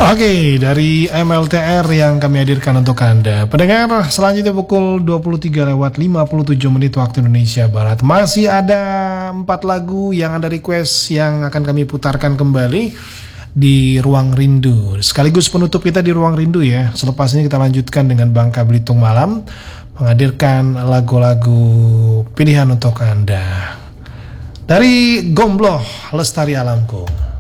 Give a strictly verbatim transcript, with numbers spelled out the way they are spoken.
Oke, dari M L T R yang kami hadirkan untuk Anda. Pendengar, selanjutnya pukul dua puluh tiga lewat lima puluh tujuh menit waktu Indonesia Barat. Masih ada empat lagu yang Anda request yang akan kami putarkan kembali di Ruang Rindu. Sekaligus penutup kita di Ruang Rindu ya. Selepas ini kita lanjutkan dengan Bangka Belitung Malam menghadirkan lagu-lagu pilihan untuk Anda. Dari Gombloh, Lestari Alamku.